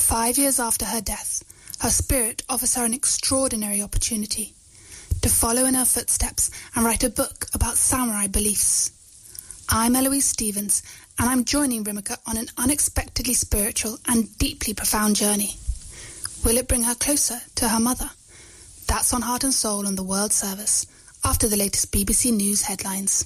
5 years after her death, her spirit offers her an extraordinary opportunity to follow in her footsteps and write a book about samurai beliefs. I'm Eloise Stevens, and I'm joining Rimika on an unexpectedly spiritual and deeply profound journey. Will it bring her closer to her mother? That's on Heart and Soul on the World Service, after the latest BBC News headlines.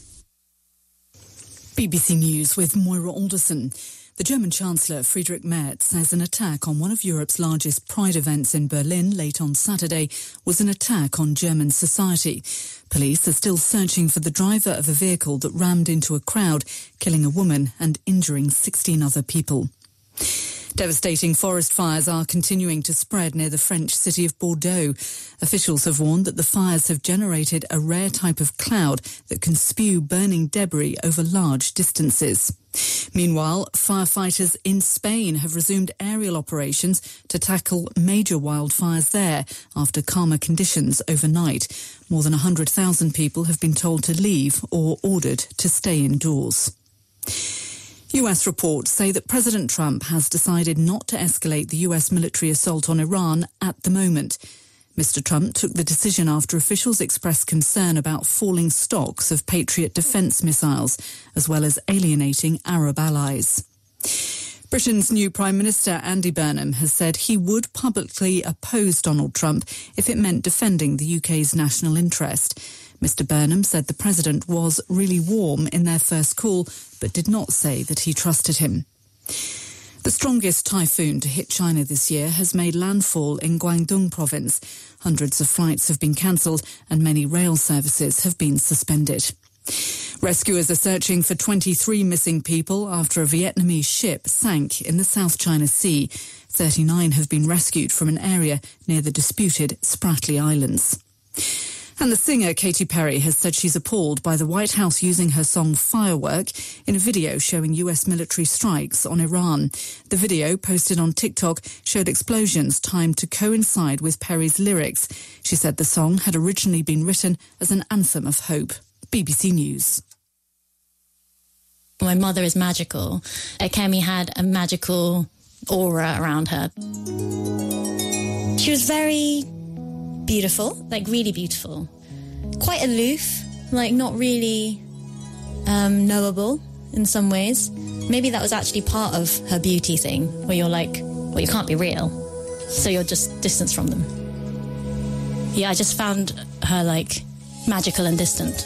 BBC News with Moira Alderson. The German Chancellor Friedrich Merz says an attack on one of Europe's largest Pride events in Berlin late on Saturday was an attack on German society. Police are still searching for the driver of a vehicle that rammed into a crowd, killing a woman and injuring 16 other people. Devastating forest fires are continuing to spread near the French city of Bordeaux. Officials have warned that the fires have generated a rare type of cloud that can spew burning debris over large distances. Meanwhile, firefighters in Spain have resumed aerial operations to tackle major wildfires there after calmer conditions overnight. More than 100,000 people have been told to leave or ordered to stay indoors. US reports say that President Trump has decided not to escalate the US military assault on Iran at the moment. Mr. Trump took the decision after officials expressed concern about falling stocks of Patriot defence missiles, as well as alienating Arab allies. Britain's new Prime Minister, Andy Burnham, has said he would publicly oppose Donald Trump if it meant defending the UK's national interest. Mr. Burnham said the president was really warm in their first call, but did not say that he trusted him. The strongest typhoon to hit China this year has made landfall in Guangdong province. Hundreds of flights have been cancelled and many rail services have been suspended. Rescuers are searching for 23 missing people after a Vietnamese ship sank in the South China Sea. 39 have been rescued from an area near the disputed Spratly Islands. And the singer Katy Perry has said she's appalled by the White House using her song Firework in a video showing US military strikes on Iran. The video, posted on TikTok, showed explosions timed to coincide with Perry's lyrics. She said the song had originally been written as an anthem of hope. BBC News. My mother is magical. Kemi had a magical aura around her. She was very beautiful, like really beautiful. Quite aloof, like not really knowable in some ways. Maybe that was actually part of her beauty thing, where you're like, well, you can't be real, so you're just distanced from them. Yeah, I just found her like magical and distant.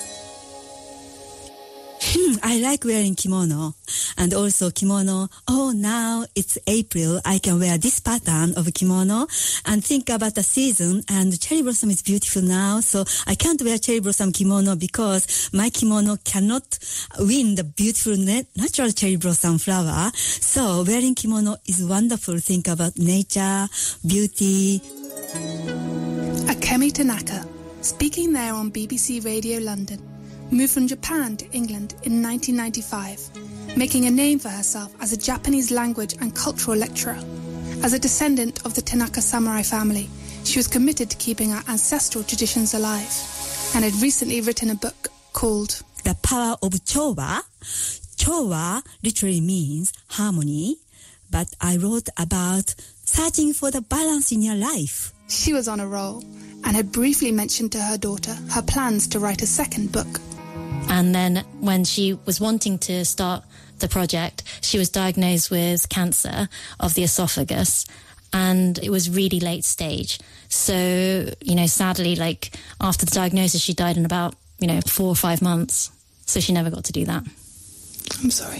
I like wearing kimono, and also kimono. Oh, now it's April. I can wear this pattern of kimono and think about the season. And cherry blossom is beautiful now, so I can't wear cherry blossom kimono because my kimono cannot win the beautiful natural cherry blossom flower. So wearing kimono is wonderful. Think about nature, beauty. Akemi Tanaka, speaking there on BBC Radio London, moved from Japan to England in 1995, making a name for herself as a Japanese language and cultural lecturer. As a descendant of the Tanaka samurai family, she was committed to keeping our ancestral traditions alive, and had recently written a book called The Power of Chowa. Chowa literally means harmony, but I wrote about searching for the balance in your life. She was on a roll and had briefly mentioned to her daughter her plans to write a second book. And then when she was wanting to start the project, she was diagnosed with cancer of the esophagus, and it was really late stage. So, sadly, like after the diagnosis, she died in about, 4 or 5 months. So she never got to do that. I'm sorry.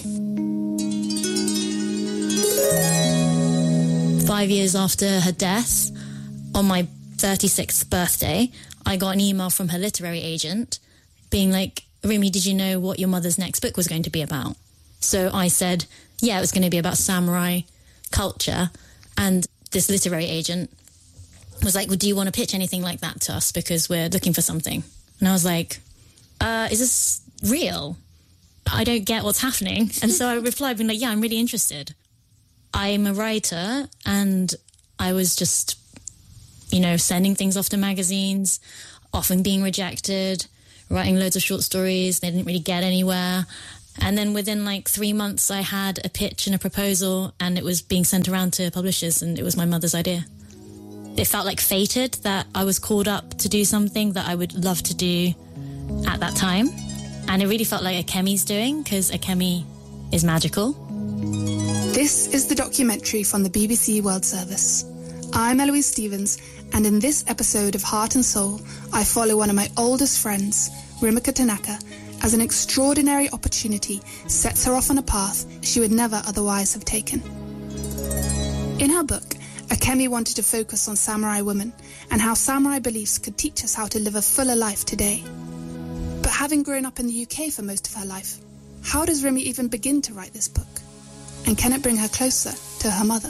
5 years after her death, on my 36th birthday, I got an email from her literary agent being like, Rimi, did you know what your mother's next book was going to be about? So I said, yeah, it was going to be about samurai culture. And this literary agent was like, well, do you want to pitch anything like that to us? Because we're looking for something. And I was like, is this real? I don't get what's happening. And so I replied, being like, yeah, I'm really interested. I'm a writer, and I was just, sending things off to magazines, often being rejected, writing loads of short stories. They didn't really get anywhere. And then within like 3 months, I had a pitch and a proposal, and it was being sent around to publishers, and it was my mother's idea. It felt like fated that I was called up to do something that I would love to do at that time. And it really felt like Akemi's doing, because Akemi is magical. This is the documentary from the BBC World Service. I'm Eloise Stevens, and in this episode of Heart and Soul, I follow one of my oldest friends, Rimika Tanaka, as an extraordinary opportunity sets her off on a path she would never otherwise have taken. In her book, Akemi wanted to focus on samurai women and how samurai beliefs could teach us how to live a fuller life today. But having grown up in the UK for most of her life, how does Rimi even begin to write this book? And can it bring her closer to her mother?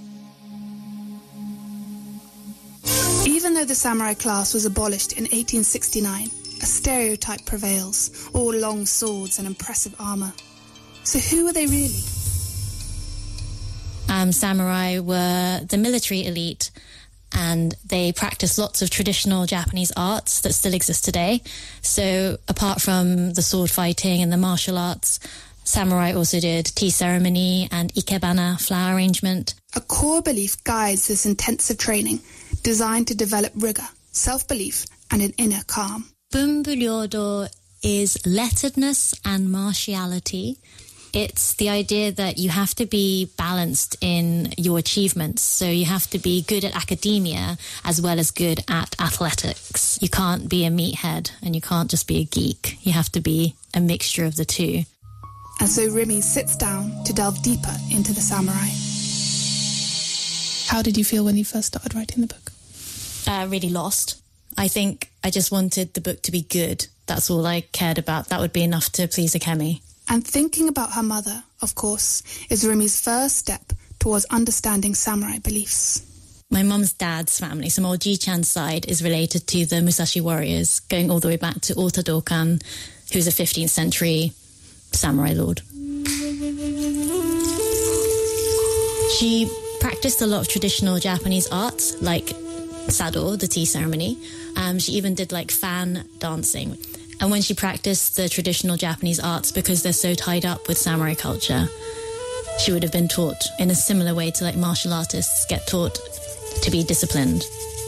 Even though the samurai class was abolished in 1869, a stereotype prevails, all long swords and impressive armour. So who are they really? Samurai were the military elite, and they practiced lots of traditional Japanese arts that still exist today. So apart from the sword fighting and the martial arts, samurai also did tea ceremony and ikebana, flower arrangement. A core belief guides this intensive training, designed to develop rigour, self-belief and an inner calm. Bunbu Ryodo is letteredness and martiality. It's the idea that you have to be balanced in your achievements. So you have to be good at academia as well as good at athletics. You can't be a meathead and you can't just be a geek. You have to be a mixture of the two. And so Rimi sits down to delve deeper into the samurai. How did you feel when you first started writing the book? Really lost. I think I just wanted the book to be good. That's all I cared about. That would be enough to please Akemi. And thinking about her mother, of course, is Rimi's first step towards understanding samurai beliefs. My mum's dad's family, so my Oji-chan's side, is related to the Musashi warriors, going all the way back to Ota Dokan, who's a 15th century samurai lord. She practiced a lot of traditional Japanese arts, like sado, the tea ceremony. She even did like fan dancing. And when she practiced the traditional Japanese arts, because they're so tied up with samurai culture, she would have been taught in a similar way to like martial artists get taught to be disciplined.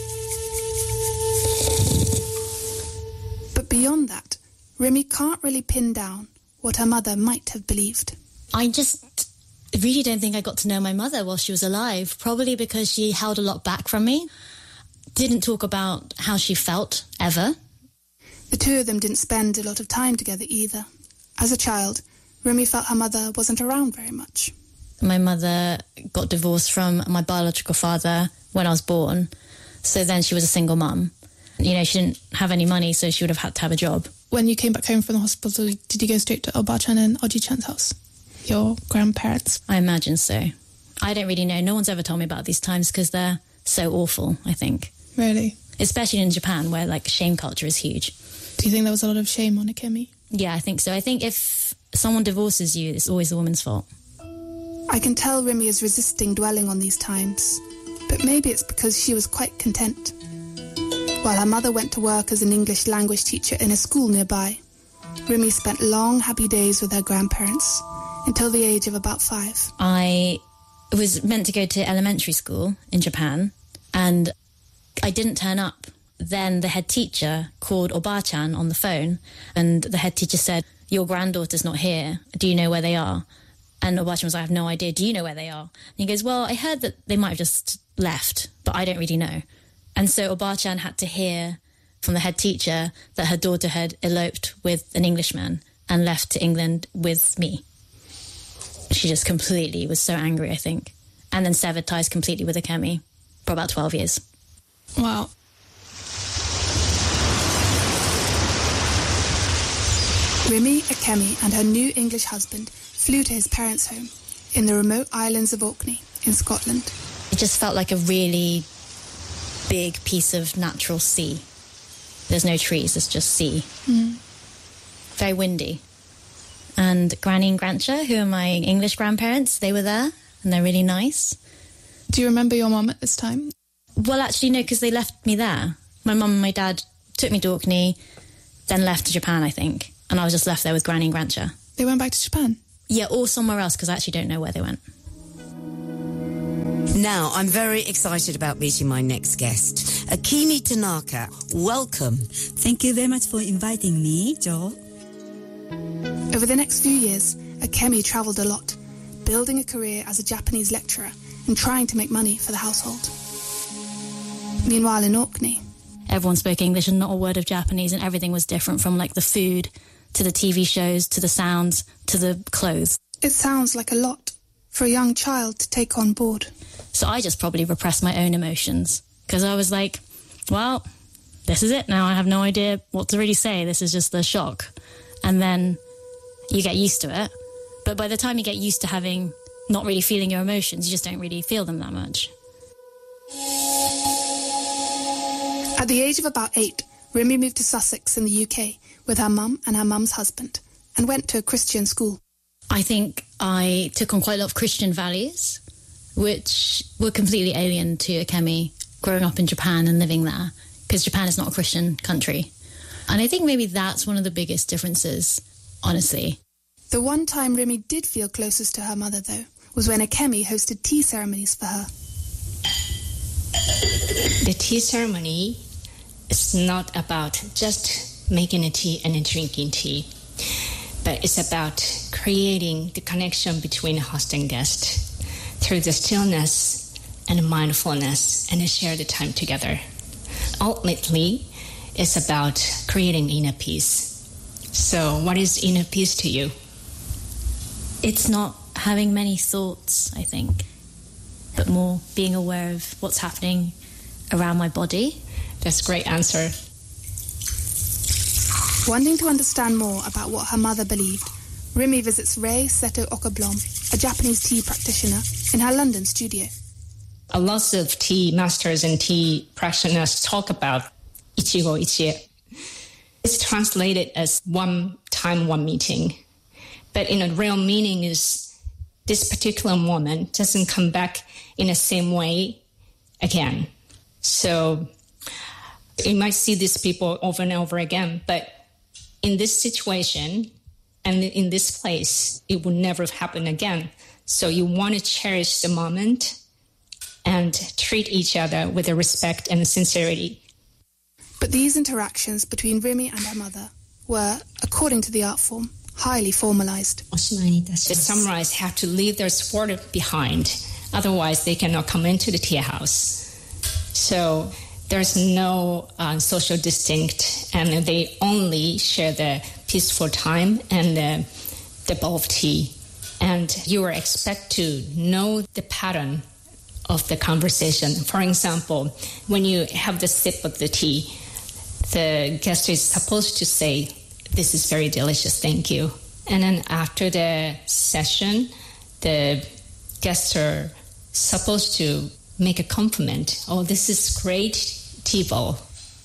But beyond that, Rimi can't really pin down what her mother might have believed. I just really don't think I got to know my mother while she was alive, probably because she held a lot back from me. Didn't talk about how she felt, ever. The two of them didn't spend a lot of time together either. As a child, Rimi felt her mother wasn't around very much. My mother got divorced from my biological father when I was born, so then she was a single mum. You know, she didn't have any money, so she would have had to have a job. When you came back home from the hospital, did you go straight to Obachan and Oji-chan's house? Your grandparents? I imagine so. I don't really know. No one's ever told me about these times because they're so awful, I think. Really? Especially in Japan, where like shame culture is huge. Do you think there was a lot of shame on Akemi? Yeah, I think so. I think if someone divorces you, it's always the woman's fault. I can tell Rimi is resisting dwelling on these times, but maybe it's because she was quite content. While her mother went to work as an English language teacher in a school nearby, Rimi spent long, happy days with her grandparents until the age of about 5. I was meant to go to elementary school in Japan, and I didn't turn up. Then the head teacher called Obachan on the phone, and the head teacher said, "Your granddaughter's not here. Do you know where they are?" And Obachan was like, "I have no idea. Do you know where they are?" And he goes, "Well, I heard that they might have just left, but I don't really know." And so Obachan had to hear from the head teacher that her daughter had eloped with an Englishman and left to England with me. She just completely was so angry, I think. And then severed ties completely with Akemi for about 12 years. Wow. Rimi, Akemi and her new English husband flew to his parents' home in the remote islands of Orkney in Scotland. It just felt like a really big piece of natural sea. There's no trees, it's just sea. Mm. Very windy. And Granny and Grandcha, who are my English grandparents, they were there, and they're really nice. Do you remember your mum at this time? Well, actually, no, because they left me there. My mum and my dad took me to Orkney, then left to Japan, I think. And I was just left there with Granny and Grandcha. They went back to Japan? Yeah, or somewhere else, because I actually don't know where they went. Now, I'm very excited about meeting my next guest. Akemi Tanaka, welcome. Thank you very much for inviting me, Joe. Over the next few years, Akemi travelled a lot, building a career as a Japanese lecturer and trying to make money for the household. Meanwhile, in Orkney, everyone spoke English and not a word of Japanese, and everything was different, from like the food to the TV shows to the sounds to the clothes. It sounds like a lot for a young child to take on board. So I just probably repressed my own emotions, because I was like, well, this is it now. I have no idea what to really say. This is just the shock. And then you get used to it. But by the time you get used to not really feeling your emotions, you just don't really feel them that much. At the age of about 8, Rimi moved to Sussex in the UK with her mum and her mum's husband and went to a Christian school. I think I took on quite a lot of Christian values, which were completely alien to Akemi growing up in Japan and living there, because Japan is not a Christian country. And I think maybe that's one of the biggest differences, honestly. The one time Rimi did feel closest to her mother, though, was when Akemi hosted tea ceremonies for her. The tea ceremony is not about just making a tea and drinking tea, but it's about creating the connection between host and guest through the stillness and mindfulness, and share the time together. Ultimately, it's about creating inner peace. So what is inner peace to you? It's not having many thoughts, I think, but more being aware of what's happening around my body. That's a great answer. Wanting to understand more about what her mother believed, Rimi visits Rei Seto Okablom, a Japanese tea practitioner, in her London studio. A lot of tea masters and tea practitioners talk about ichigo ichie. It's translated as one time, one meeting. But in a real meaning is this particular moment doesn't come back in the same way again. So you might see these people over and over again, but in this situation and in this place, it will never happen again. So you want to cherish the moment and treat each other with a respect and sincerity. But these interactions between Rimi and her mother were, according to the art form, highly formalized. The samurais have to leave their sword behind, otherwise they cannot come into the tea house. So there's no social distinct, and they only share the peaceful time and the bowl of tea. And you are expected to know the pattern of the conversation. For example, when you have the sip of the tea, the guest is supposed to say, "This is very delicious, thank you." And then after the session, the guests are supposed to make a compliment. "Oh, this is great tea bowl."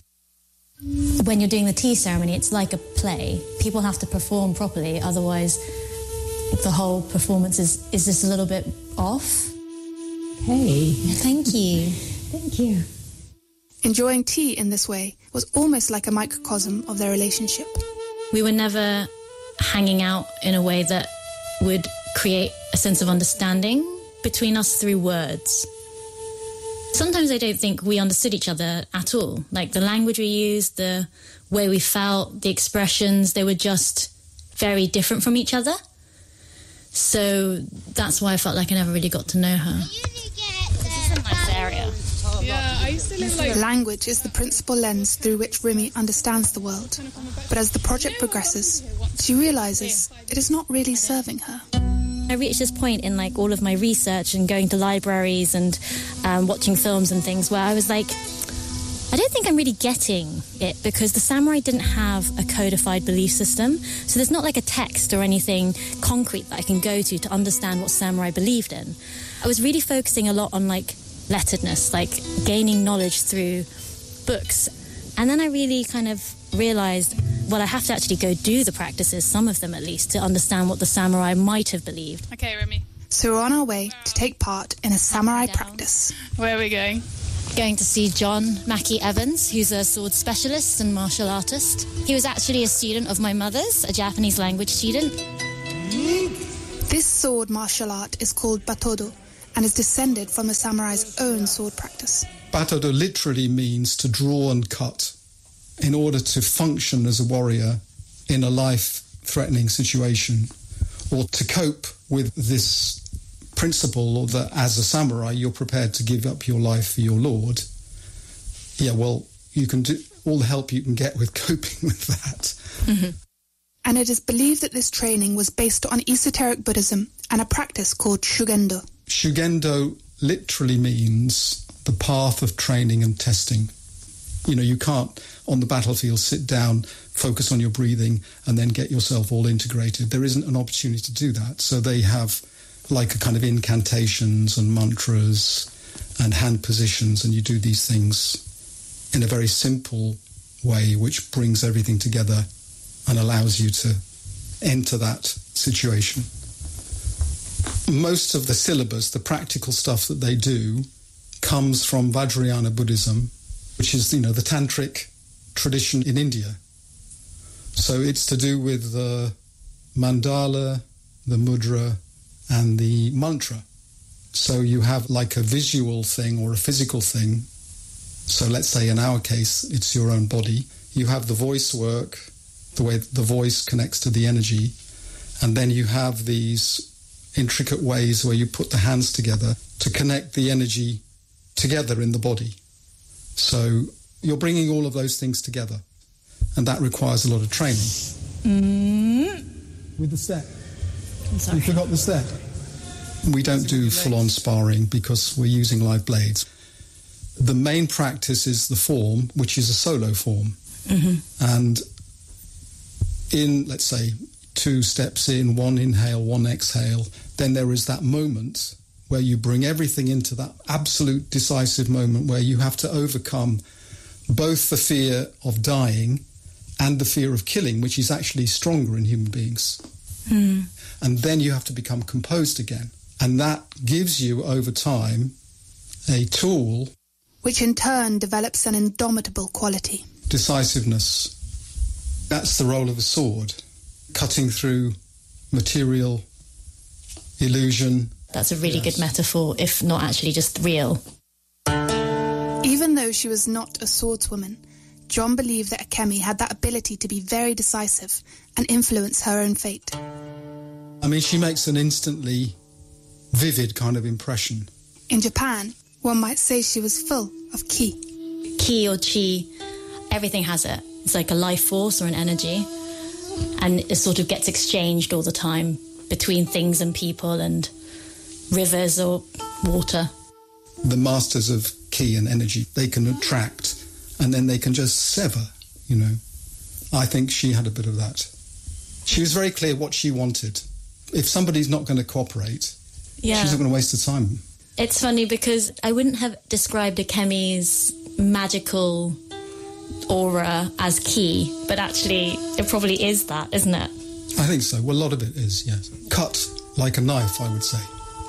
When you're doing the tea ceremony, it's like a play. People have to perform properly, otherwise the whole performance is just a little bit off. Hey. Thank you. Thank you. Enjoying tea in this way was almost like a microcosm of their relationship. We were never hanging out in a way that would create a sense of understanding between us through words. Sometimes I don't think we understood each other at all. Like the language we used, the way we felt, the expressions, they were just very different from each other. So that's why I felt like I never really got to know her. This is a nice area. Yeah, I used to live like... Language is the principal lens through which Rimi understands the world. But as the project progresses, she realises it is not really serving her. I reached this point in like all of my research and going to libraries and watching films and things where I was like, I don't think I'm really getting it, because the samurai didn't have a codified belief system. So there's not like a text or anything concrete that I can go to understand what samurai believed in. I was really focusing a lot on like letteredness, like gaining knowledge through books. And then I really kind of realized, well, I have to actually go do the practices, some of them at least, to understand what the samurai might have believed. Okay, Rimi. So we're on our way to take part in a samurai practice. Where are we going? Going to see John Mackie Evans, who's a sword specialist and martial artist. He was actually a student of my mother's, a Japanese language student. This sword martial art is called Batodo and is descended from the samurai's own sword practice. Batodo literally means to draw and cut in order to function as a warrior in a life-threatening situation, or to cope with this principle that as a samurai you're prepared to give up your life for your lord. Yeah, well, you can do all the help you can get with coping with that. Mm-hmm. And it is believed that this training was based on esoteric Buddhism and a practice called Shugendo. Shugendo literally means the path of training and testing. You know, you can't, on the battlefield, sit down, focus on your breathing, and then get yourself all integrated. There isn't an opportunity to do that. So they have like a kind of incantations and mantras and hand positions, and you do these things in a very simple way, which brings everything together and allows you to enter that situation. Most of the syllabus, the practical stuff that they do, comes from Vajrayana Buddhism, which is, you know, the tantric tradition in India. So it's to do with the mandala, the mudra, and the mantra. So you have like a visual thing or a physical thing. So let's say in our case, it's your own body. You have the voice work, the way the voice connects to the energy. And then you have these intricate ways where you put the hands together to connect the energy together in the body. So you're bringing all of those things together. And that requires a lot of training. With the step. I'm sorry. You forgot the step. We don't do full-on sparring because we're using live blades. The main practice is the form, which is a solo form. Mm-hmm. And in, let's say, 2 steps in, 1 inhale, 1 exhale, then there is that moment where you bring everything into that absolute decisive moment where you have to overcome both the fear of dying and the fear of killing, which is actually stronger in human beings. Mm. And then you have to become composed again. And that gives you, over time, a tool which in turn develops an indomitable quality. Decisiveness. That's the role of a sword, cutting through material, illusion. That's a really good metaphor, if not actually just real. Even though she was not a swordswoman, John believed that Akemi had that ability to be very decisive and influence her own fate. I mean, she makes an instantly vivid kind of impression. In Japan, one might say she was full of ki. Ki or chi, everything has it. It's like a life force or an energy, and it sort of gets exchanged all the time between things and people and rivers or water. The masters of ki and energy, they can attract and then they can just sever, you know. I think she had a bit of that. She was very clear what she wanted. If somebody's not going to cooperate, she's not going to waste her time. It's funny because I wouldn't have described Akemi's magical aura as ki, but actually it probably is that, isn't it? I think so. Well, a lot of it is, yes. Cut like a knife, I would say.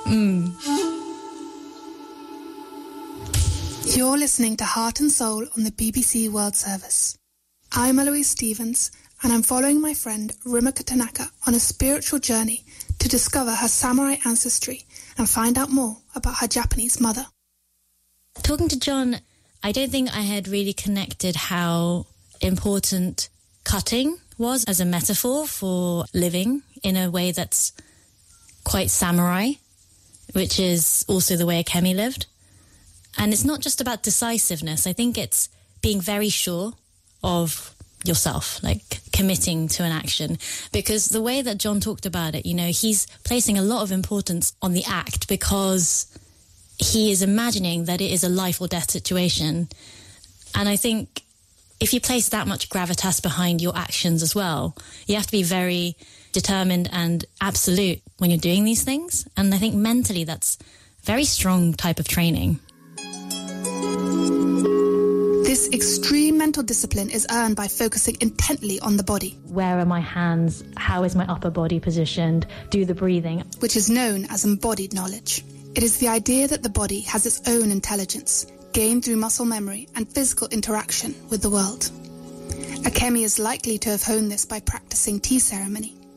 You're listening to Heart and Soul on the BBC World Service. I'm Eloise Stevens, and I'm following my friend Rumiko Tanaka on a spiritual journey to discover her samurai ancestry and find out more about her Japanese mother. Talking to John, I don't think I had really connected how important cutting was as a metaphor for living in a way that's quite samurai, which is also the way Akemi lived. And it's not just about decisiveness. I think it's being very sure of yourself, like committing to an action. Because the way that John talked about it, you know, he's placing a lot of importance on the act because he is imagining that it is a life or death situation. And I think if you place that much gravitas behind your actions as well, you have to be very determined and absolute when you're doing these things. And I think mentally that's a very strong type of training. This extreme mental discipline is earned by focusing intently on the body. Where are my hands? How is my upper body positioned? Do the breathing. Which is known as embodied knowledge. It is the idea that the body has its own intelligence, gained through muscle memory and physical interaction with the world. Akemi is likely to have honed this by practicing tea ceremony,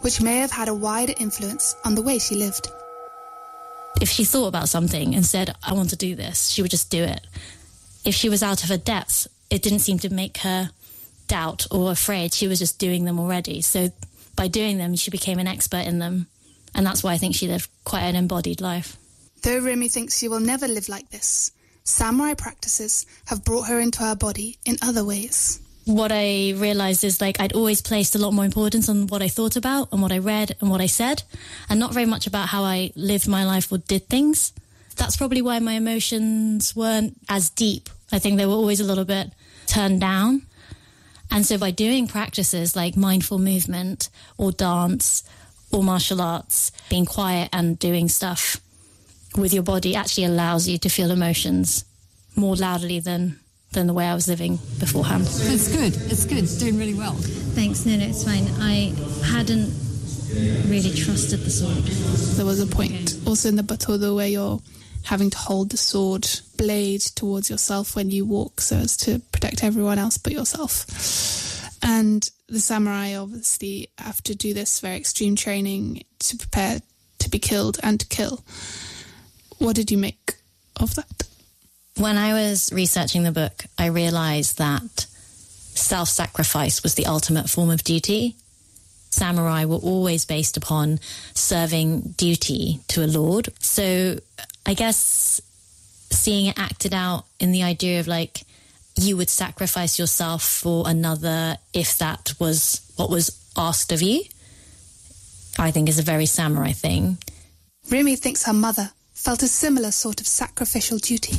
which may have had a wider influence on the way she lived. If she thought about something and said, I want to do this, she would just do it. If she was out of her depths, it didn't seem to make her doubt or afraid. She was just doing them already. So by doing them, she became an expert in them. And that's why I think she lived quite an embodied life. Though Rimi thinks she will never live like this, samurai practices have brought her into her body in other ways. What I realised is I'd always placed a lot more importance on what I thought about and what I read and what I said, and not very much about how I lived my life or did things. That's probably why my emotions weren't as deep. I think they were always a little bit turned down. And so by doing practices like mindful movement or dance or martial arts, being quiet and doing stuff with your body actually allows you to feel emotions more loudly than the way I was living beforehand. It's good. It's good. It's doing really well. Thanks. No, it's fine. I hadn't really trusted the sword. There was a point also in the Batodo where you're having to hold the sword blade towards yourself when you walk so as to protect everyone else but yourself. And the samurai obviously have to do this very extreme training to prepare to be killed and to kill. What did you make of that? When I was researching the book, I realised that self-sacrifice was the ultimate form of duty. Samurai were always based upon serving duty to a lord. So I guess seeing it acted out in the idea of you would sacrifice yourself for another if that was what was asked of you, I think is a very samurai thing. Rimi thinks her mother felt a similar sort of sacrificial duty.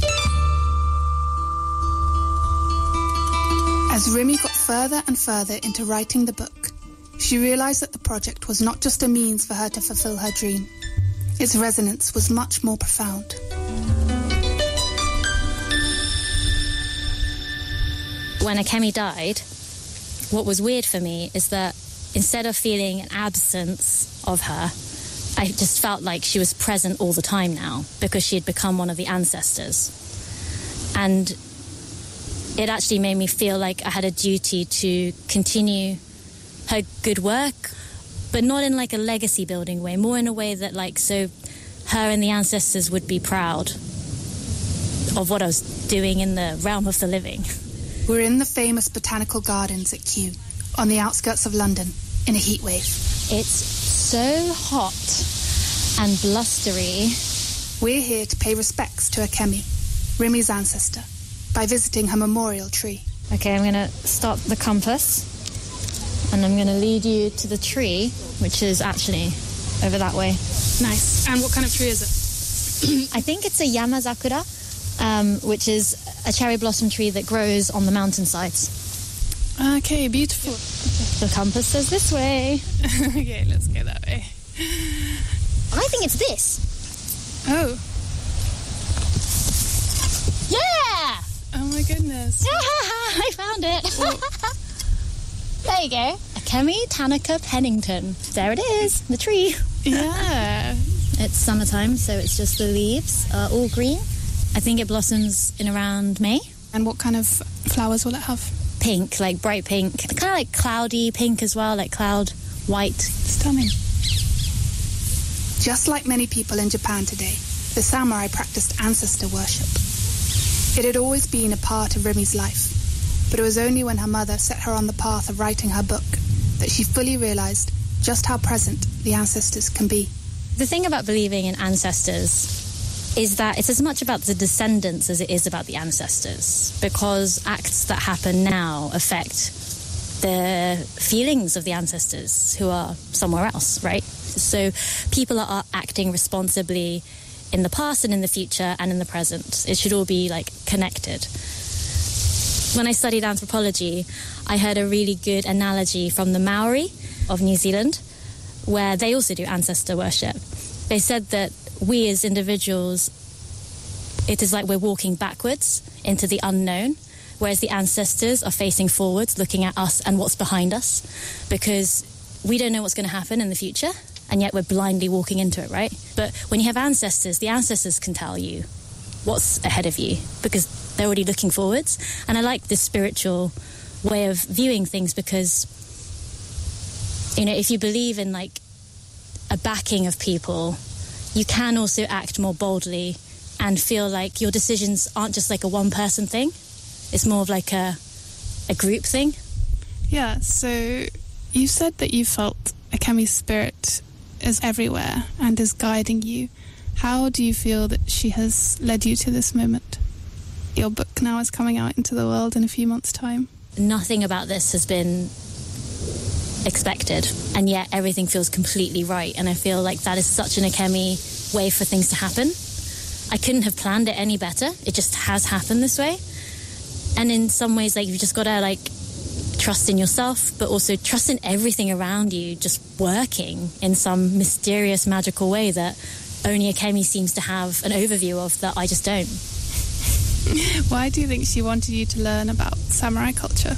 As Rimi got further and further into writing the book, she realised that the project was not just a means for her to fulfil her dream. Its resonance was much more profound. When Akemi died, what was weird for me is that instead of feeling an absence of her, I just felt like she was present all the time now because she had become one of the ancestors. And it actually made me feel like I had a duty to continue her good work, but not in a legacy building way, more in a way that so her and the ancestors would be proud of what I was doing in the realm of the living. We're in the famous botanical gardens at Kew, on the outskirts of London, in a heat wave. It's so hot and blustery. We're here to pay respects to Akemi, Rimi's ancestor, by visiting her memorial tree. Okay, I'm going to stop the compass and I'm going to lead you to the tree, which is actually over that way. Nice. And what kind of tree is it? I think it's a Yamazakura, which is a cherry blossom tree that grows on the mountainsides. Okay, beautiful. The compass says this way. Okay, let's go that way. I think it's this. Oh. Yeah! Oh my goodness. I found it. There you go. Akemi Tanaka Pennington. There it is, the tree. Yeah. It's summertime, so it's just the leaves are all green. I think it blossoms in around May. And what kind of flowers will it have? Pink, bright pink. Kind of cloudy pink as well, cloud white. Stunning. Just like many people in Japan today, the samurai practiced ancestor worship. It had always been a part of Rimi's life, but it was only when her mother set her on the path of writing her book that she fully realised just how present the ancestors can be. The thing about believing in ancestors is that it's as much about the descendants as it is about the ancestors, because acts that happen now affect the feelings of the ancestors who are somewhere else, right? So people are acting responsibly in the past and in the future and in the present. It should all be connected. When I studied anthropology, I heard a really good analogy from the Maori of New Zealand, where they also do ancestor worship. They said that we as individuals, it is like we're walking backwards into the unknown, whereas the ancestors are facing forwards, looking at us and what's behind us, because we don't know what's going to happen in the future, and yet we're blindly walking into it, right? But when you have ancestors, the ancestors can tell you what's ahead of you, because they're already looking forwards. And I like this spiritual way of viewing things, because you know, if you believe in like a backing of people, you can also act more boldly and feel like your decisions aren't just like a one-person thing. It's more of like a group thing. Yeah, so you said that you felt Akemi's spirit is everywhere and is guiding you. How do you feel that she has led you to this moment? Your book now is coming out into the world in a few months' time. Nothing about this has been expected, and yet everything feels completely right, and I feel like that is such an Akemi way for things to happen. I couldn't have planned it any better. It just has happened this way. And in some ways, like, you've just got to like trust in yourself, but also trust in everything around you just working in some mysterious, magical way that only Akemi seems to have an overview of that I just don't. Why do you think she wanted you to learn about samurai culture?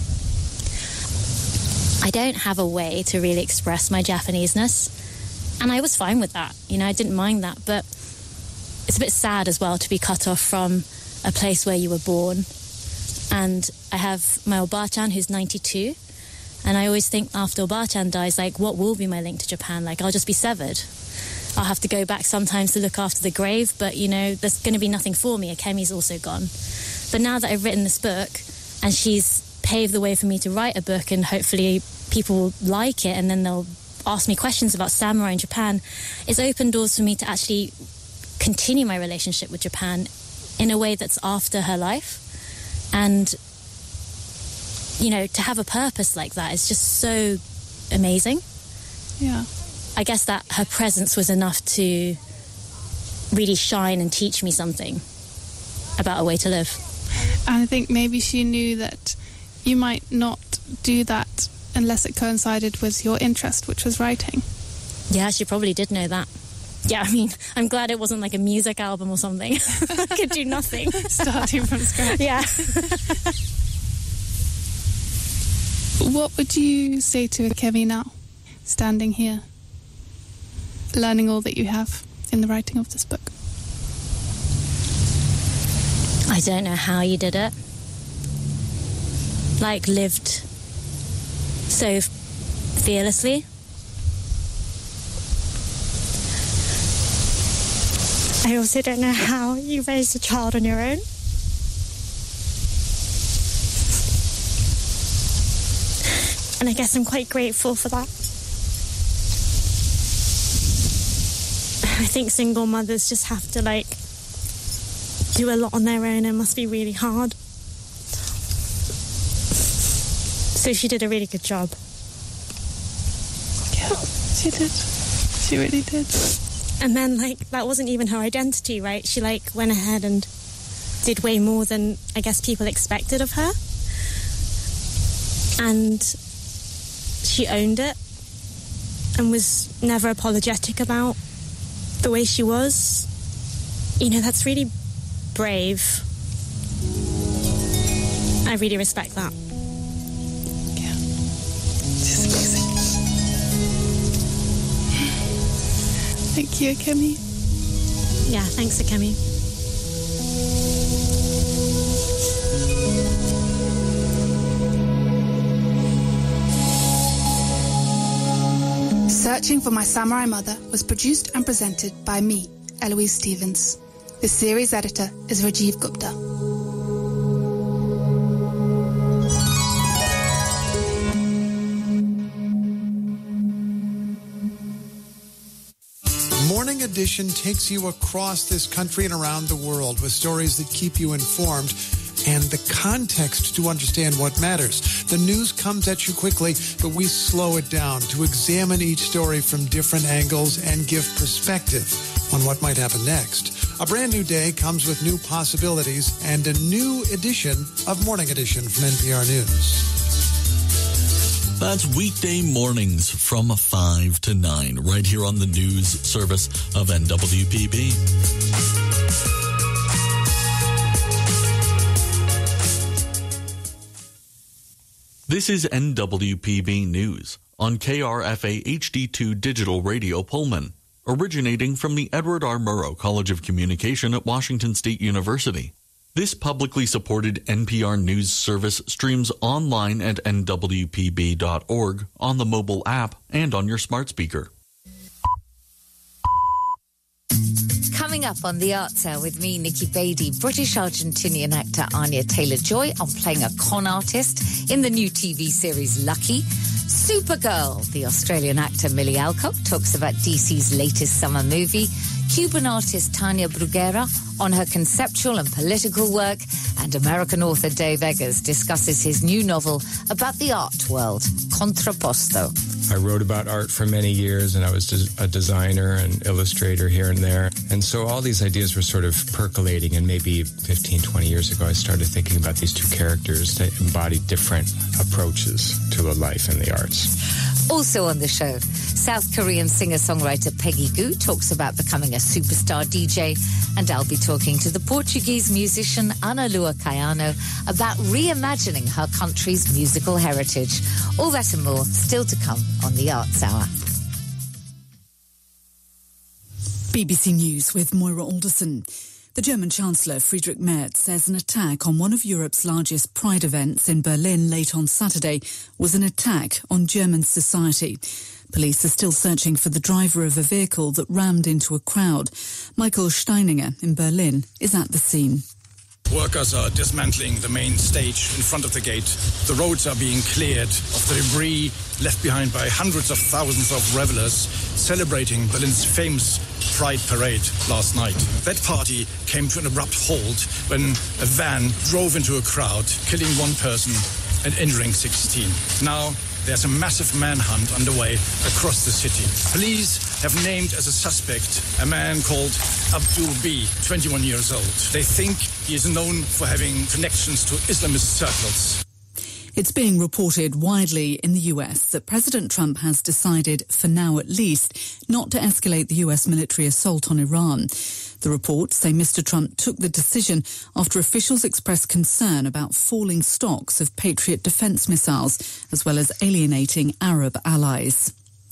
I don't have a way to really express my Japaneseness, and I was fine with that. You know, I didn't mind that, but it's a bit sad as well to be cut off from a place where you were born. And I have my Oba-chan who's 92, and I always think after Oba-chan dies, like, what will be my link to Japan? Like, I'll just be severed. I'll have to go back sometimes to look after the grave, but, you know, there's going to be nothing for me. Akemi's also gone. But now that I've written this book, and she's paved the way for me to write a book, and hopefully people will like it, and then they'll ask me questions about samurai in Japan, it's opened doors for me to actually continue my relationship with Japan in a way that's after her life. And, you know, to have a purpose like that is just so amazing. Yeah. I guess that her presence was enough to really shine and teach me something about a way to live. And I think maybe she knew that you might not do that unless it coincided with your interest, which was writing. Yeah, she probably did know that. Yeah, I mean, I'm glad it wasn't like a music album or something. I could do nothing. Starting from scratch. Yeah. What would you say to Akemi now, standing here, learning all that you have in the writing of this book? I don't know how you did it. Like, lived so fearlessly. I also don't know how you raised a child on your own. And I guess I'm quite grateful for that. I think single mothers just have to, like, do a lot on their own. It must be really hard. So she did a really good job. Yeah, she did. She really did. And then, like, that wasn't even her identity, right? She, like, went ahead and did way more than, I guess, people expected of her. And she owned it and was never apologetic about the way she was. You know, that's really brave. I really respect that. Yeah. She's amazing. Thank you, Akemi. Yeah, thanks, Akemi. Searching for My Samurai Mother was produced and presented by me, Eloise Stevens. The series editor is Rajiv Gupta. Morning Edition takes you across this country and around the world with stories that keep you informed and the context to understand what matters. The news comes at you quickly, but we slow it down to examine each story from different angles and give perspective on what might happen next. A brand new day comes with new possibilities and a new edition of Morning Edition from NPR News. That's weekday mornings from 5 to 9, right here on the news service of NWPB. This is NWPB News on KRFA HD2 Digital Radio Pullman, originating from the Edward R. Murrow College of Communication at Washington State University. This publicly supported NPR news service streams online at nwpb.org, on the mobile app, and on your smart speaker. Coming up on The Arts Hour with me, Nikki Beattie, British-Argentinian actor Anya Taylor-Joy on playing a con artist in the new TV series Lucky. Supergirl, the Australian actor Millie Alcock talks about DC's latest summer movie. Cuban artist Tania Bruguera on her conceptual and political work, and American author Dave Eggers discusses his new novel about the art world, Contrapposto. I wrote about art for many years, and I was a designer and illustrator here and there. And so all these ideas were sort of percolating, and maybe 15, 20 years ago, I started thinking about these two characters that embody different approaches to a life in the arts. Also on the show, South Korean singer-songwriter Peggy Gou talks about becoming a superstar DJ, and I'll be talking to the Portuguese musician Ana Lua Caiano about reimagining her country's musical heritage. All that and more still to come on The Arts Hour. BBC News with Moira Alderson. The German Chancellor Friedrich Merz says an attack on one of Europe's largest pride events in Berlin late on Saturday was an attack on German society. Police are still searching for the driver of a vehicle that rammed into a crowd. Michael Steininger in Berlin is at the scene. Workers are dismantling the main stage in front of the gate. The roads are being cleared of the debris left behind by hundreds of thousands of revelers celebrating Berlin's famous Pride Parade last night. That party came to an abrupt halt when a van drove into a crowd, killing one person and injuring 16. Now, there's a massive manhunt underway across the city. Police have named as a suspect a man called Abdul B, 21 years old. They think he is known for having connections to Islamist circles. It's being reported widely in the US that President Trump has decided, for now at least, not to escalate the US military assault on Iran. The reports say Mr. Trump took the decision after officials expressed concern about falling stocks of Patriot defense missiles, as well as alienating Arab allies.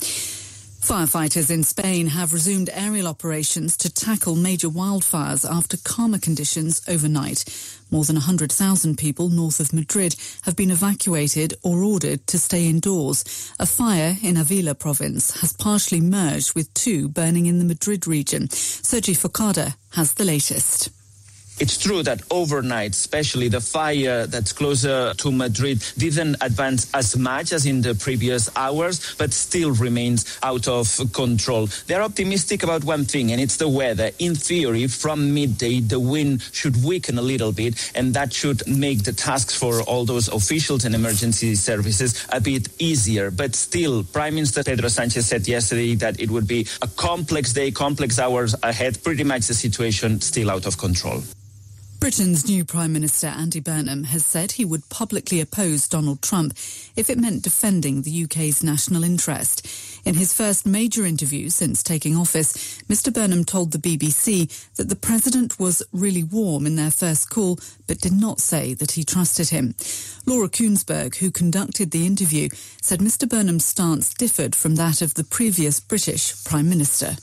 Firefighters in Spain have resumed aerial operations to tackle major wildfires after calmer conditions overnight. More than 100,000 people north of Madrid have been evacuated or ordered to stay indoors. A fire in Avila province has partially merged with two burning in the Madrid region. Sergi Focada has the latest. It's true that overnight, especially the fire that's closer to Madrid, didn't advance as much as in the previous hours, but still remains out of control. They're optimistic about one thing, and it's the weather. In theory, from midday, the wind should weaken a little bit, and that should make the tasks for all those officials and emergency services a bit easier. But still, Prime Minister Pedro Sánchez said yesterday that it would be a complex day, complex hours ahead, pretty much the situation still out of control. Britain's new Prime Minister Andy Burnham has said he would publicly oppose Donald Trump if it meant defending the UK's national interest. In his first major interview since taking office, Mr Burnham told the BBC that the president was really warm in their first call, but did not say that he trusted him. Laura Kuenssberg, who conducted the interview, said Mr Burnham's stance differed from that of the previous British Prime Minister.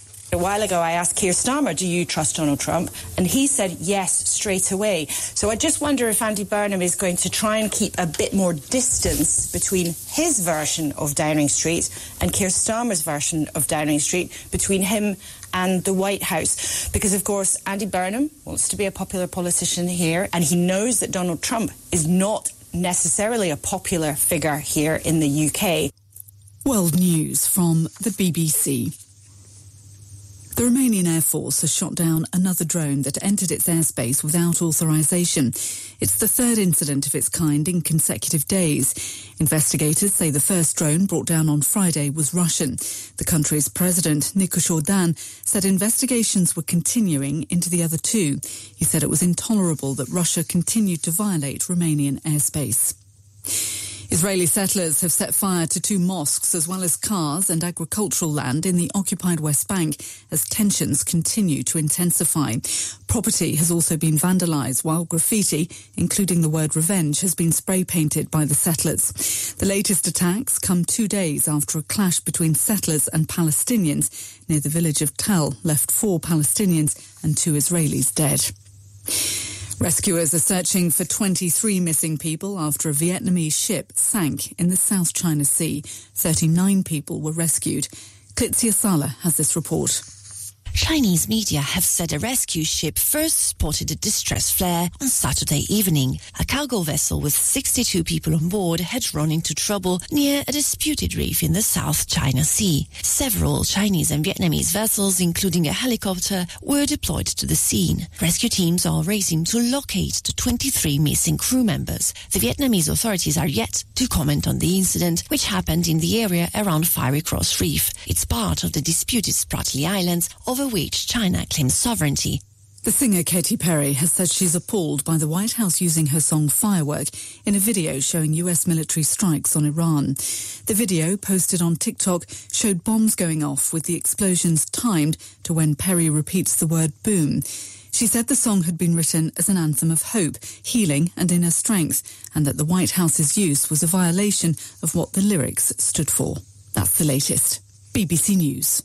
A while ago, I asked Keir Starmer, do you trust Donald Trump? And he said yes straight away. So I just wonder if Andy Burnham is going to try and keep a bit more distance between his version of Downing Street and Keir Starmer's version of Downing Street, between him and the White House. Because, of course, Andy Burnham wants to be a popular politician here, and he knows that Donald Trump is not necessarily a popular figure here in the UK. World News from the BBC. The Romanian Air Force has shot down another drone that entered its airspace without authorization. It's the third incident of its kind in consecutive days. Investigators say the first drone brought down on Friday was Russian. The country's president, Nicușor Dan, said investigations were continuing into the other two. He said it was intolerable that Russia continued to violate Romanian airspace. Israeli settlers have set fire to two mosques as well as cars and agricultural land in the occupied West Bank as tensions continue to intensify. Property has also been vandalised while graffiti, including the word revenge, has been spray painted by the settlers. The latest attacks come 2 days after a clash between settlers and Palestinians near the village of Tel left 4 Palestinians and 2 Israelis dead. Rescuers are searching for 23 missing people after a Vietnamese ship sank in the South China Sea. 39 people were rescued. Klitsia Sala has this report. Chinese media have said a rescue ship first spotted a distress flare on Saturday evening. A cargo vessel with 62 people on board had run into trouble near a disputed reef in the South China Sea. Several Chinese and Vietnamese vessels, including a helicopter, were deployed to the scene. Rescue teams are racing to locate the 23 missing crew members. The Vietnamese authorities are yet to comment on the incident, which happened in the area around Fiery Cross Reef. It's part of the disputed Spratly Islands, over which China claims sovereignty. The singer Katy Perry has said she's appalled by the White House using her song Firework in a video showing US military strikes on Iran. The video, posted on TikTok, showed bombs going off with the explosions timed to when Perry repeats the word boom. She said the song had been written as an anthem of hope, healing and inner strength, and that the White House's use was a violation of what the lyrics stood for. That's the latest. BBC News.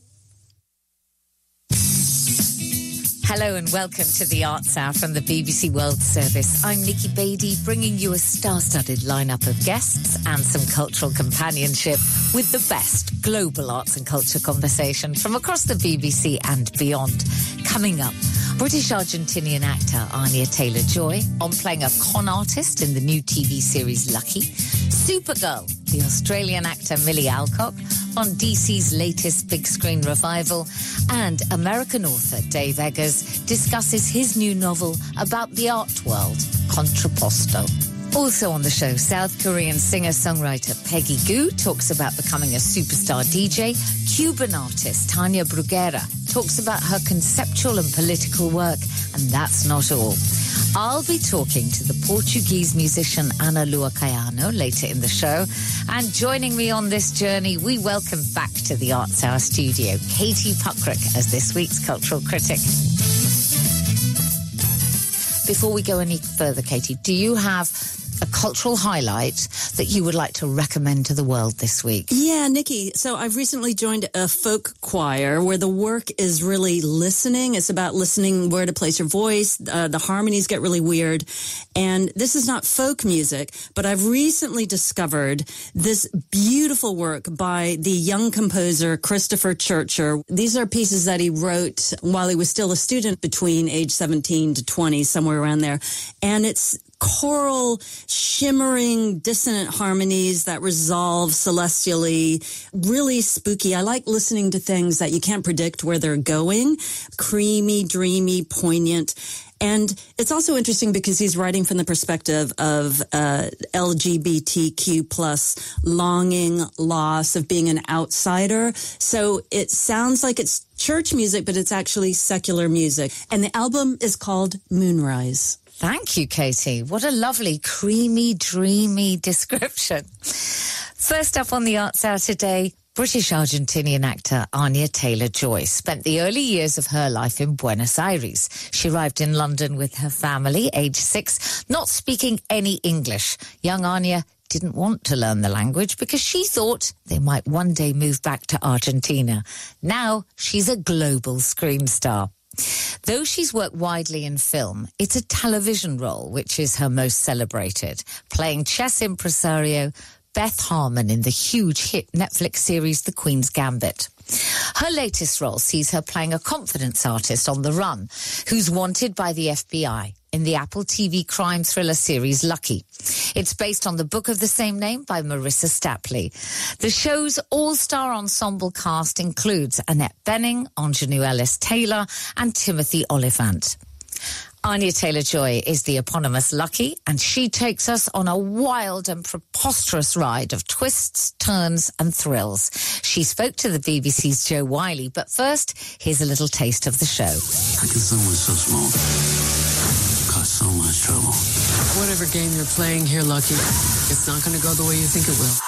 Hello and welcome to the Arts Hour from the BBC World Service. I'm Nikki Beattie, bringing you a star-studded lineup of guests and some cultural companionship with the best global arts and culture conversation from across the BBC and beyond. Coming up, British Argentinian actor Anya Taylor-Joy on playing a con artist in the new TV series Lucky, Supergirl, the Australian actor Millie Alcock on DC's latest big screen revival, and American author Dave Eggers discusses his new novel about the art world, Contrapposto. Also on the show, South Korean singer-songwriter Peggy Gou talks about becoming a superstar DJ. Cuban artist Tania Bruguera talks about her conceptual and political work, and that's not all. I'll be talking to the Portuguese musician Ana Lua Caiano later in the show. And joining me on this journey, we welcome back to the Arts Hour studio Katie Puckrick as this week's cultural critic. Before we go any further, Katie, do you have a cultural highlight that you would like to recommend to the world this week? Yeah, Nikki. So I've recently joined a folk choir where the work is really listening. It's about listening where to place your voice. The harmonies get really weird. And this is not folk music, but I've recently discovered this beautiful work by the young composer Christopher Churcher. These are pieces that he wrote while he was still a student between age 17 to 20, somewhere around there. And it's choral, shimmering, dissonant harmonies that resolve celestially, really spooky. I like listening to things that you can't predict where they're going. Creamy, dreamy, poignant. And it's also interesting because he's writing from the perspective of LGBTQ plus longing, loss, of being an outsider. So it sounds like it's church music, but it's actually secular music. And the album is called Moonrise. Thank you, Katie. What a lovely, creamy, dreamy description. First up on the Arts Hour today, British Argentinian actor Anya Taylor-Joy spent the early years of her life in Buenos Aires. She arrived in London with her family, age 6, not speaking any English. Young Anya didn't want to learn the language because she thought they might one day move back to Argentina. Now she's a global screen star. Though she's worked widely in film, it's a television role which is her most celebrated, playing chess impresario Beth Harmon in the huge hit Netflix series The Queen's Gambit. Her latest role sees her playing a confidence artist on the run, who's wanted by the FBI in the Apple TV crime thriller series Lucky. It's based on the book of the same name by Marissa Stapley. The show's all-star ensemble cast includes Annette Bening, Ingenue Ellis-Taylor, and Timothy Olyphant. Anya Taylor-Joy is the eponymous Lucky, and she takes us on a wild and preposterous ride of twists, turns and thrills. She spoke to the BBC's Joe Wiley, but first, here's a little taste of the show. How can someone so small cause so much trouble? Whatever game you're playing here, Lucky, it's not going to go the way you think it will.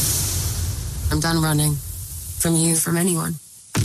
I'm done running. From you, from anyone.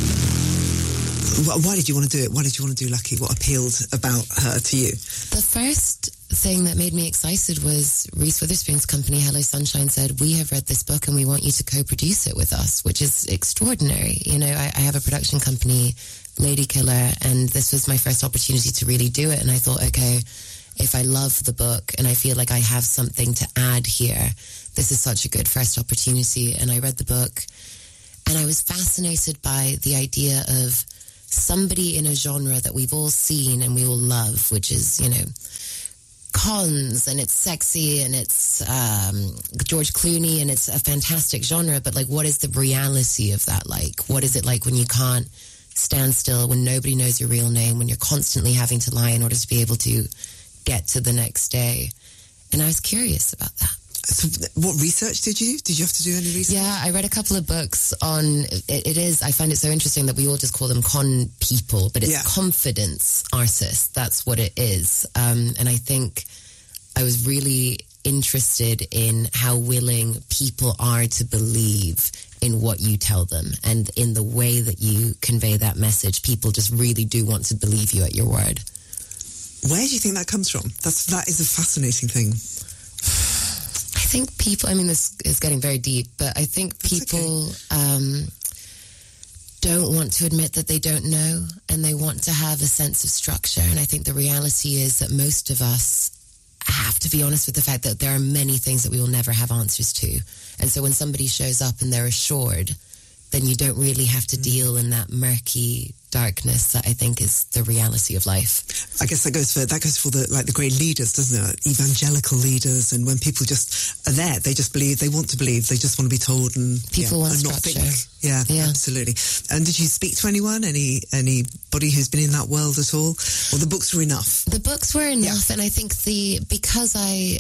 Why did you want to do it? Why did you want to do Lucky? What appealed about her to you? The first thing that made me excited was Reese Witherspoon's company, Hello Sunshine, said, we have read this book and we want you to co-produce it with us, which is extraordinary. You know, I have a production company, Lady Killer, and this was my first opportunity to really do it. And I thought, okay, if I love the book and I feel like I have something to add here, this is such a good first opportunity. And I read the book and I was fascinated by the idea of somebody in a genre that we've all seen and we all love, which is, you know, cons, and it's sexy, and it's George Clooney, and it's a fantastic genre, but like, what is the reality of that like? What is it like when you can't stand still, when nobody knows your real name, when you're constantly having to lie in order to be able to get to the next day? And I was curious about that. So what research did you do? Did you have to do any research? Yeah, I read a couple of books on, I find it so interesting that we all just call them con people, but it's confidence artists. That's what it is. And I think I was really interested in how willing people are to believe in what you tell them, and in the way that you convey that message. People just really do want to believe you at your word. Where do you think that comes from? That is a fascinating thing. I think people, I mean, this is getting very deep, but I think people don't want to admit that they don't know, and they want to have a sense of structure. And I think the reality is that most of us have to be honest with the fact that there are many things that we will never have answers to. And so when somebody shows up and they're assured, then you don't really have to deal in that murky darkness that I think is the reality of life. I guess that goes for the great leaders, doesn't it? Evangelical leaders, and when people just are there, they just believe, they want to believe, they just want to be told, and people want and not structure. think. Yeah, absolutely. And did you speak to anyone? Anybody who's been in that world at all? Or the books were enough? The books were enough, and I think because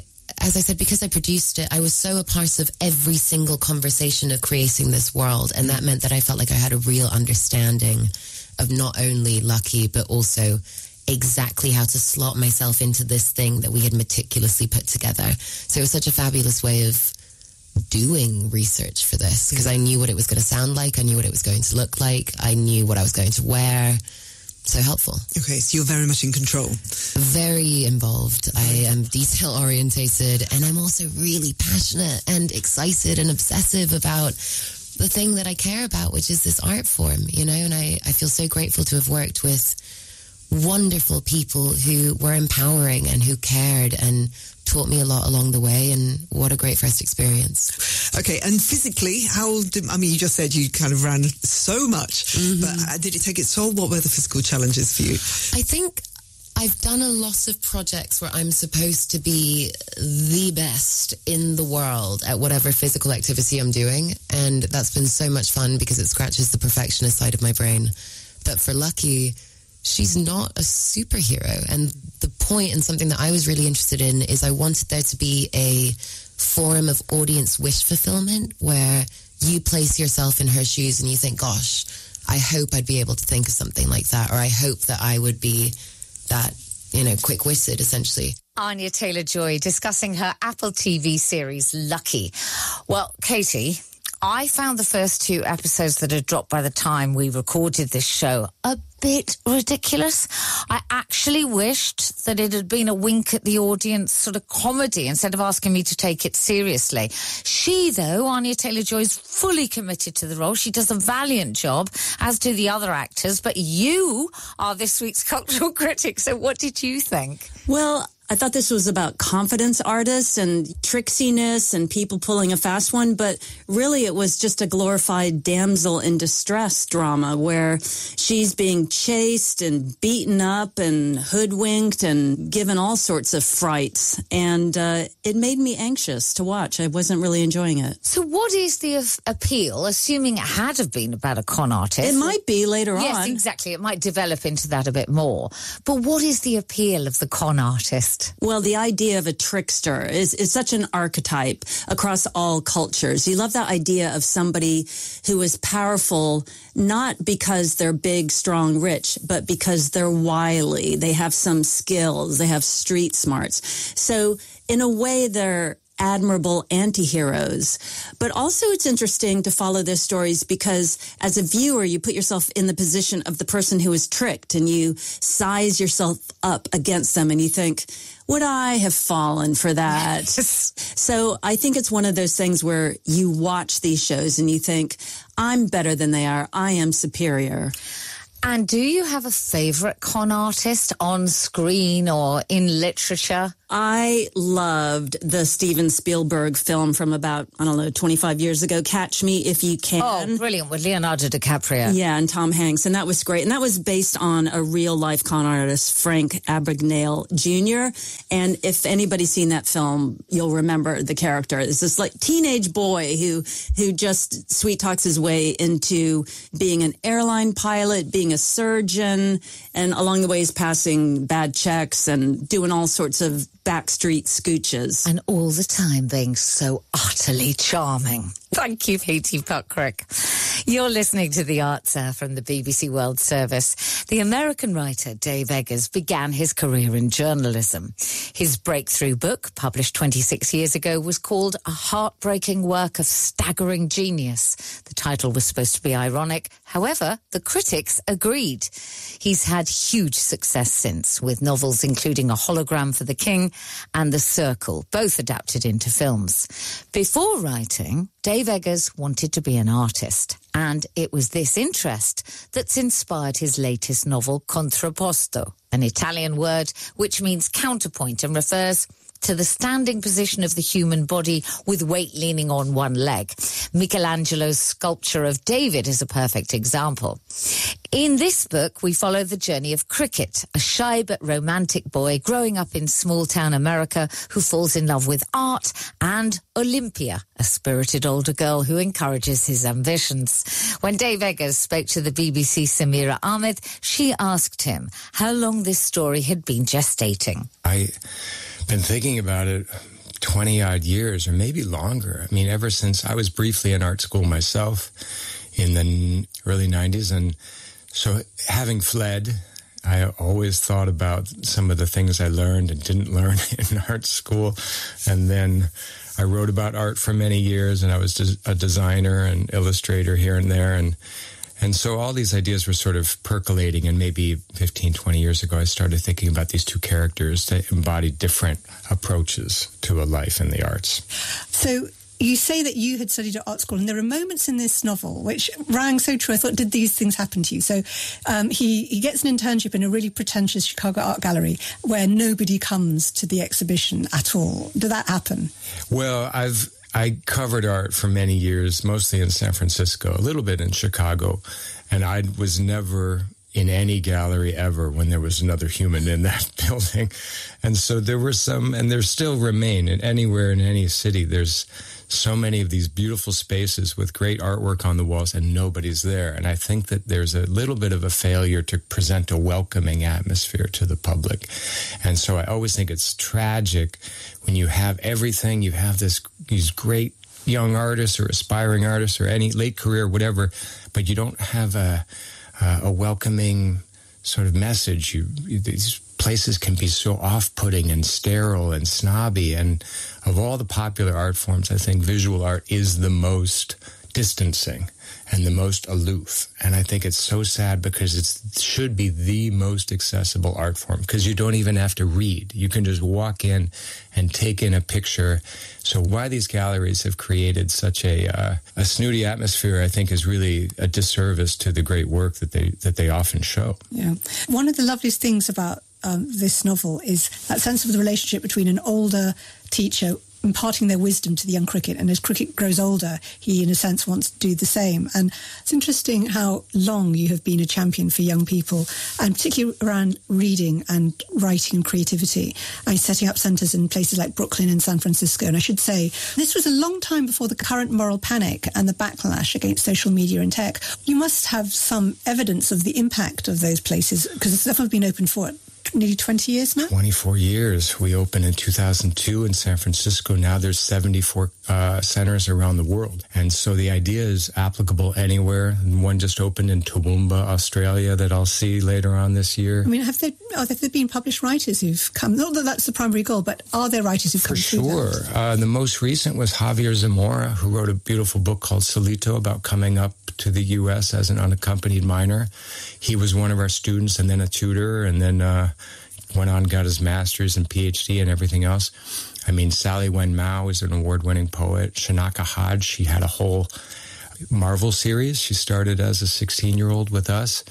I produced it, I was so a part of every single conversation of creating this world, and that meant that I felt like I had a real understanding of not only Lucky, but also exactly how to slot myself into this thing that we had meticulously put together. So it was such a fabulous way of doing research for this, because I knew what it was going to sound like, I knew what it was going to look like, I knew what I was going to wear. So helpful. Okay, so you're very much in control. Very involved. I am detail orientated, and I'm also really passionate and excited and obsessive about the thing that I care about, which is this art form, you know, and I feel so grateful to have worked with wonderful people who were empowering and who cared and taught me a lot along the way, and what a great first experience. Okay, and physically, you just said you kind of ran so much, but did it take its toll? What were the physical challenges for you? I think I've done a lot of projects where I'm supposed to be the best in the world at whatever physical activity I'm doing, and that's been so much fun because it scratches the perfectionist side of my brain. But for Lucky, she's not a superhero, and the point, and something that I was really interested in, is I wanted there to be a form of audience wish fulfillment where you place yourself in her shoes and you think, gosh, I hope I'd be able to think of something like that, or I hope that I would be that, you know, quick-witted, essentially. Anya Taylor-Joy discussing her Apple TV series, Lucky. Well, Katie, I found the first 2 episodes that had dropped by the time we recorded this show a bit ridiculous. I actually wished that it had been a wink at the audience sort of comedy instead of asking me to take it seriously. She, though, Anya Taylor-Joy, is fully committed to the role. She does a valiant job, as do the other actors. But you are this week's cultural critic, so what did you think? Well, I thought this was about confidence artists and tricksiness and people pulling a fast one, but really it was just a glorified damsel in distress drama where she's being chased and beaten up and hoodwinked and given all sorts of frights. And it made me anxious to watch. I wasn't really enjoying it. So what is the appeal, assuming it had have been about a con artist? It might be later on. Yes, exactly. It might develop into that a bit more. But what is the appeal of the con artist? Well, the idea of a trickster is such an archetype across all cultures. You love that idea of somebody who is powerful, not because they're big, strong, rich, but because they're wily. They have some skills. They have street smarts. So in a way, they're admirable anti-heroes. But also it's interesting to follow their stories because as a viewer, you put yourself in the position of the person who is tricked and you size yourself up against them and you think, would I have fallen for that? So I think it's one of those things where you watch these shows and you think, I'm better than they are. I am superior. And do you have a favourite con artist on screen or in literature? I loved the Steven Spielberg film from about, 25 years ago, Catch Me If You Can. Oh, brilliant, with Leonardo DiCaprio. Yeah, and Tom Hanks, and that was great. And that was based on a real-life con artist, Frank Abagnale Jr., and if anybody's seen that film, you'll remember the character. It's this teenage boy who just sweet-talks his way into being an airline pilot, being a surgeon, and along the way he's passing bad checks and doing all sorts of backstreet scooches. And all the time being so utterly charming. Thank you, Katie Puckrick. You're listening to The Arts from the BBC World Service. The American writer Dave Eggers began his career in journalism. His breakthrough book, published 26 years ago, was called A Heartbreaking Work of Staggering Genius. The title was supposed to be ironic. However, the critics agreed. He's had huge success since, with novels including A Hologram for the King and The Circle, both adapted into films. Before writing, Dave Eggers wanted to be an artist, and it was this interest that's inspired his latest novel, Contrapposto, an Italian word which means counterpoint and refers to the standing position of the human body with weight leaning on one leg. Michelangelo's sculpture of David is a perfect example. In this book, we follow the journey of Cricket, a shy but romantic boy growing up in small-town America who falls in love with art, and Olympia, a spirited older girl who encourages his ambitions. When Dave Eggers spoke to the BBC's Samira Ahmed, she asked him how long this story had been gestating. Been thinking about it 20-odd years, or maybe longer. I mean, ever since I was briefly in art school myself in the early 90s. And so having fled, I always thought about some of the things I learned and didn't learn in art school. And then I wrote about art for many years, and I was a designer and illustrator here and there. And so all these ideas were sort of percolating, and maybe 15, 20 years ago, I started thinking about these two characters that embody different approaches to a life in the arts. So you say that you had studied at art school, and there are moments in this novel which rang so true. I thought, did these things happen to you? So he gets an internship in a really pretentious Chicago art gallery where nobody comes to the exhibition at all. Did that happen? Well, I covered art for many years, mostly in San Francisco, a little bit in Chicago, and I was never in any gallery ever when there was another human in that building. And so there were some, and there still remain, and anywhere in any city, there's so many of these beautiful spaces with great artwork on the walls, and nobody's there. And I think that there's a little bit of a failure to present a welcoming atmosphere to the public. And so I always think it's tragic when you have everything, you have these great young artists or aspiring artists or any late career, whatever, but you don't have a welcoming sort of message. These places can be so off-putting and sterile and snobby. And of all the popular art forms, I think visual art is the most distancing and the most aloof. And I think it's so sad because it should be the most accessible art form, because you don't even have to read. You can just walk in and take in a picture. So why these galleries have created such a snooty atmosphere, I think, is really a disservice to the great work that they often show. Yeah. One of the loveliest things about this novel is that sense of the relationship between an older teacher imparting their wisdom to the young Cricket, and as Cricket grows older, he, in a sense, wants to do the same. And it's interesting how long you have been a champion for young people, and particularly around reading and writing and creativity, and setting up centres in places like Brooklyn and San Francisco. And I should say, this was a long time before the current moral panic and the backlash against social media and tech. You must have some evidence of the impact of those places, because it's definitely been open for nearly 20 years now? 24 years. We opened in 2002 in San Francisco. Now there's 74 centers around the world. And so the idea is applicable anywhere. One just opened in Toowoomba, Australia, that I'll see later on this year. I mean, have there been published writers who've come? Not that that's the primary goal, but are there writers who've come through that? For sure. The most recent was Javier Zamora, who wrote a beautiful book called Solito about coming up to the U.S. as an unaccompanied minor. He was one of our students and then a tutor, and then went on, got his master's and PhD and everything else. I mean, Sally Wen Mao is an award-winning poet. Shanaka Hodge, she had a whole Marvel series. She started as a 16-year-old with us.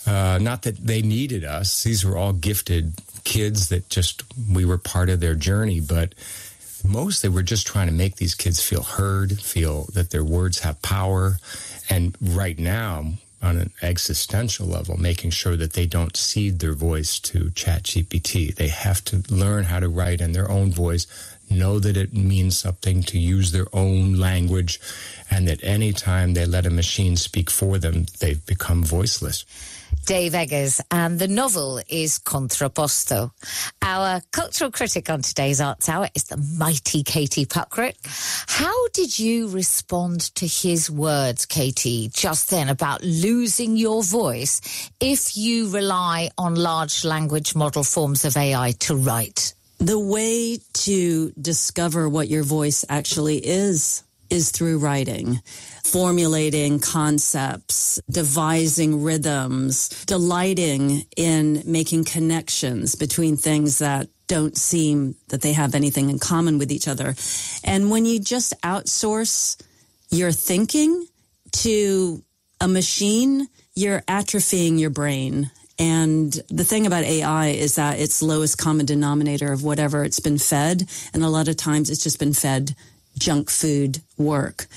Not that they needed us. These were all gifted kids that we were part of their journey, but mostly we're just trying to make these kids feel heard, feel that their words have power. And right now, on an existential level, making sure that they don't cede their voice to ChatGPT. They have to learn how to write in their own voice, know that it means something, to use their own language, and that any time they let a machine speak for them, they've become voiceless. Dave Eggers, and the novel is Contrapposto. Our cultural critic on today's Arts Hour is the mighty Katie Puckrick. How did you respond to his words, Katie, just then about losing your voice if you rely on large language model forms of AI to write? The way to discover what your voice actually is through writing, formulating concepts, devising rhythms, delighting in making connections between things that don't seem that they have anything in common with each other. And when you just outsource your thinking to a machine, you're atrophying your brain. And the thing about AI is that it's lowest common denominator of whatever it's been fed. And a lot of times it's just been fed junk food work.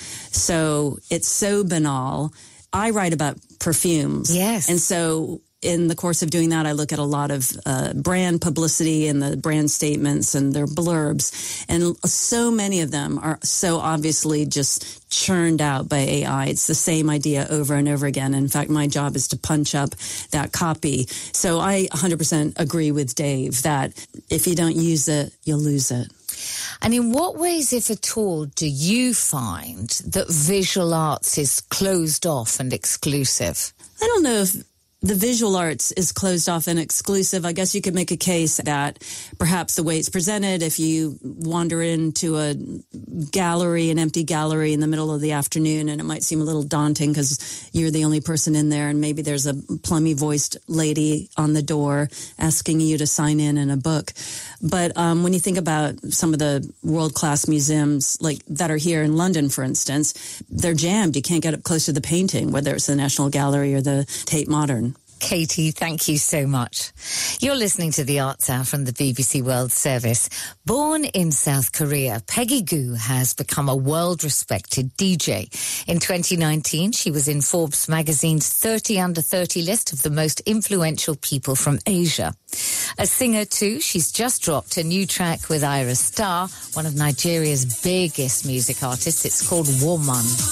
So it's so banal. I write about perfumes. Yes. And so in the course of doing that, I look at a lot of brand publicity and the brand statements and their blurbs. And so many of them are so obviously just churned out by AI. It's the same idea over and over again. In fact, my job is to punch up that copy. So I 100% agree with Dave that if you don't use it, you'll lose it. And in what ways, if at all, do you find that visual arts is closed off and exclusive? I don't know if the visual arts is closed off and exclusive. I guess you could make a case that perhaps the way it's presented, if you wander into a gallery, an empty gallery in the middle of the afternoon, and it might seem a little daunting because you're the only person in there, and maybe there's a plummy-voiced lady on the door asking you to sign in a book. But when you think about some of the world-class museums like that are here in London, for instance, they're jammed. You can't get up close to the painting, whether it's the National Gallery or the Tate Modern. Katie, thank you so much. You're listening to the Arts Hour from the BBC World Service. Born in South Korea, Peggy Gou has become a world-respected DJ. In 2019, she was in Forbes magazine's 30 Under 30 list of the most influential people from Asia. A singer too, she's just dropped a new track with Ira Star, one of Nigeria's biggest music artists. It's called Woman.